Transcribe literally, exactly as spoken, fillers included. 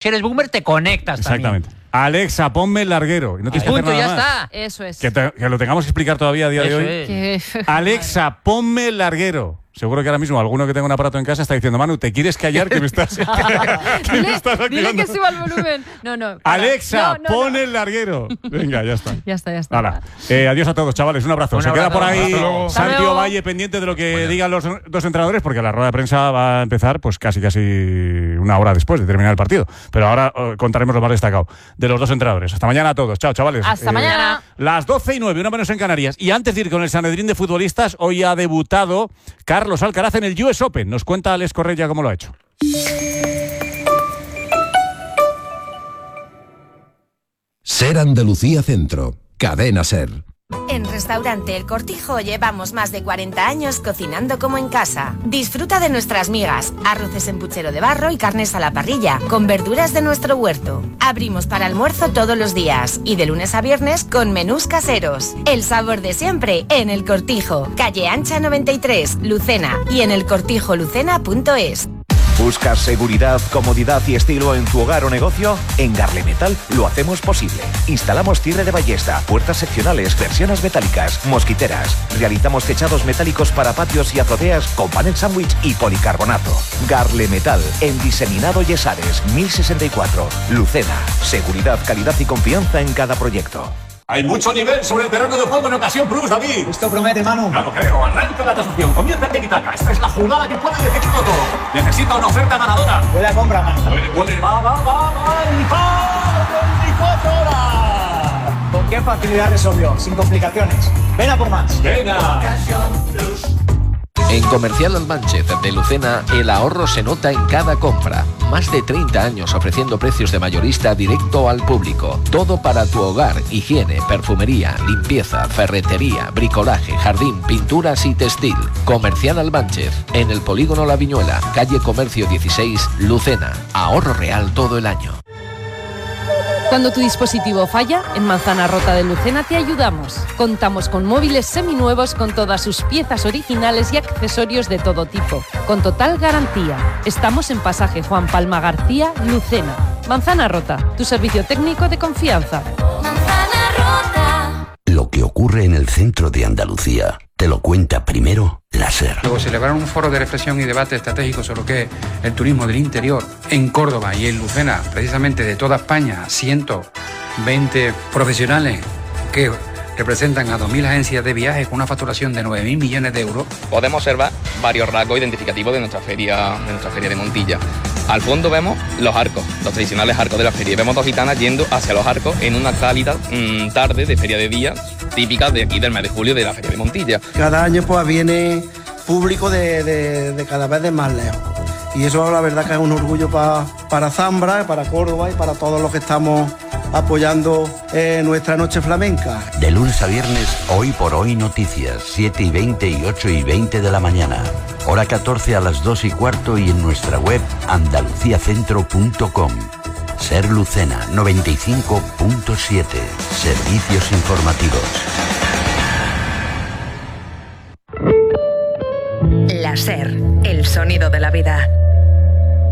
que eres boomer, te conectas Exactamente. también. Alexa, ponme el larguero. Y no tienes que hacer Punto, nada ya más. está. Eso es. Que, te- que lo tengamos que explicar todavía a día Eso de hoy. es. Que- Alexa, ponme el larguero. Seguro que ahora mismo alguno que tenga un aparato en casa está diciendo, Manu, ¿te quieres callar que me estás, que me Dile, estás dile activando? que suba el volumen. No, no. para. Alexa, No, no, pon no. el larguero. Venga, ya está. Ya está, ya está. Hala. Eh, adiós a todos, chavales. Un abrazo. Un Se queda abrazo. por ahí Hasta luego. Santi Hasta luego. Ovalle pendiente de lo que digan los dos entrenadores, porque la rueda de prensa va a empezar pues casi casi una hora después de terminar el partido. Pero ahora eh, contaremos lo más destacado de los dos entrenadores. Hasta mañana a todos. Chao, chavales. Hasta Eh, mañana. Las doce y nueve, una menos en Canarias. Y antes de ir con el Sanedrín de futbolistas, hoy ha debutado Carlos Alcaraz en el U S Open. Nos cuenta Alex Correia cómo lo ha hecho. Ser Andalucía Centro, Cadena Ser. En Restaurante El Cortijo llevamos más de cuarenta años cocinando como en casa. Disfruta de nuestras migas, arroces en puchero de barro y carnes a la parrilla, con verduras de nuestro huerto. Abrimos para almuerzo todos los días y de lunes a viernes con menús caseros. El sabor de siempre en El Cortijo, calle Ancha noventa y tres, Lucena, y en el cortijo lucena punto es. ¿Buscas seguridad, comodidad y estilo en tu hogar o negocio? En Garlemetal lo hacemos posible. Instalamos cierre de ballesta, puertas seccionales, persianas metálicas, mosquiteras. Realizamos techados metálicos para patios y azoteas con panel sándwich y policarbonato. Garlemetal, en Diseminado Yesares, mil sesenta y cuatro. Lucena. Seguridad, calidad y confianza en cada proyecto. Hay mucho nivel sobre el terreno de juego en Ocasión Plus, David. Esto promete, Manu. Ya lo creo, arranca la tasación, comienza el tiki-taka. Esta es la jugada que puede definirlo todo. Necesita una oferta ganadora. Buena compra, Manu. Puede, puede, va, va, va, va, y va, veinticuatro horas. ¿Con qué facilidad resolvió? Sin complicaciones. Ven a por más. Venga. En Comercial Almánchez de Lucena, el ahorro se nota en cada compra. Más de treinta años ofreciendo precios de mayorista directo al público. Todo para tu hogar, higiene, perfumería, limpieza, ferretería, bricolaje, jardín, pinturas y textil. Comercial Almánchez, en el Polígono La Viñuela, calle Comercio dieciséis, Lucena. Ahorro real todo el año. Cuando tu dispositivo falla, en Manzana Rota de Lucena te ayudamos. Contamos con móviles seminuevos con todas sus piezas originales y accesorios de todo tipo, con total garantía. Estamos en Pasaje Juan Palma García, Lucena. Manzana Rota, tu servicio técnico de confianza. Manzana Rota. Lo que ocurre en el centro de Andalucía, te lo cuenta primero la SER. Luego celebraron un foro de reflexión y debate estratégico sobre lo que es el turismo del interior en Córdoba y en Lucena, precisamente de toda España, ciento veinte profesionales que representan a dos mil agencias de viajes con una facturación de nueve mil millones de euros. Podemos observar varios rasgos identificativos de nuestra feria, de nuestra feria de Montilla. Al fondo vemos los arcos, los tradicionales arcos de la feria. Vemos dos gitanas yendo hacia los arcos en una cálida mmm, tarde de feria de día, típica de aquí del mes de julio de la feria de Montilla. Cada año pues viene público de, de, de cada vez de más lejos. Y eso la verdad que es un orgullo pa, para Zambra, para Córdoba y para todos los que estamos apoyando eh, nuestra noche flamenca. De lunes a viernes, Hoy por Hoy Noticias, siete y veinte y ocho y veinte de la mañana. Hora catorce a las dos y cuarto y en nuestra web andaluciacentro punto com. Ser Lucena noventa y cinco punto siete. Servicios informativos. La SER, el sonido de la vida.